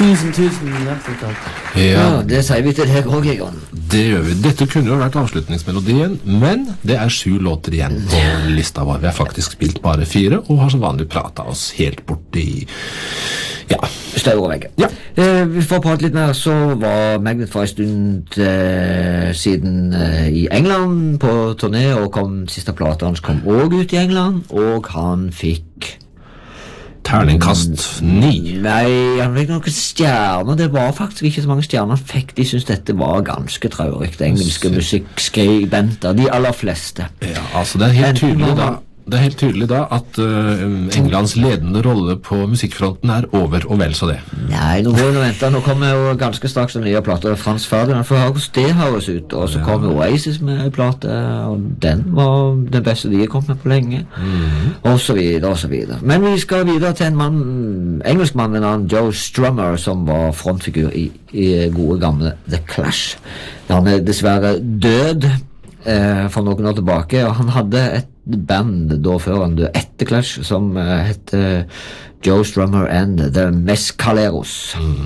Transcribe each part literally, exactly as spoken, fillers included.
Tusen, tusen hjertelig takk. Ja, Ja, det sier vi til deg også, Egon. det gjør vi. Dette kunne jo vært avslutningsmelodien, men det er sju låter igjen på lista vår. Vi har faktisk spilt bare fire, og har som vanlig pratet oss helt bort i, ja. Støv og veggen. Ja. Eh, vi får prate litt mer, så var Magnet for en stund eh, siden eh, i England på turné, og kom, siste plata hans kom også ut i England, og han fikk Terningkast ni. Nei, han fikk noen stjerner. Det var faktisk ikke så mange stjerner han fikk. De syntes dette var ganske traurig. Engelske musikkskribenter, de aller fleste. Ja, altså det er helt Enten tydelig var da, man- det er helt tydelig da at uh, Englands ledende rolle på musikkfronten er over, og vel så det. Nei, nå må vi nå vente. Nå kommer jo ganske straks den nye plata av Frans Ferdinand, for å høre hvordan det høres ut. Og så Ja. kom jo Oasis med en plate, og den var den beste de har kommet med på lenge. Og så videre, og så videre. Men vi skal videre til en mann, engelskmann ved navn Joe Strummer, som var frontfigur i, i gode gamle The Clash. Han er dessverre død eh, for noen år tilbake, og han hadde et band da før han døde etter Clash som uh, heter Joe Strummer and the Mescaleros.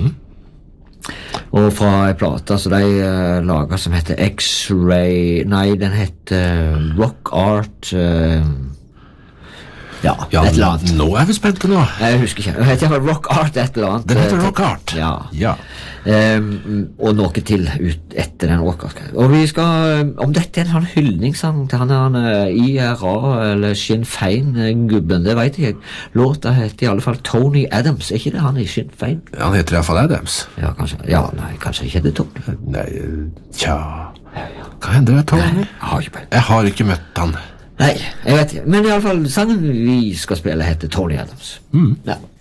Og fra en plate så de uh, laget som heter X-Ray, nei, den heter uh, Rock Art uh, ja, Ja, et eller annet. nå er vi spente nå. Jeg husker ikke. Den heter i hvert fall Rock Art et eller annet. Den heter Rock Art. Ja. Ja. Um, og noe til ut etter den Rock Art. Og vi skal, um, om dette er en sånn hyldningssang til han er han uh, I R A eller Sinn Fein-gubben, det vet jeg. Låta heter i alle fall Tony Adams. Er ikke det han I Sinn Fein? Han heter i hvert fall Adams. Ja, kanskje. Ja, nei, kanskje ikke det Tony. Nei, tja, hva hender det, Tony? Jeg har ikke peiling. Jeg har ikke møtt han. Nei, jeg vet ikke. Men i alle fall, sangen vi skal spille heter Tony Adams. Mm. Ja.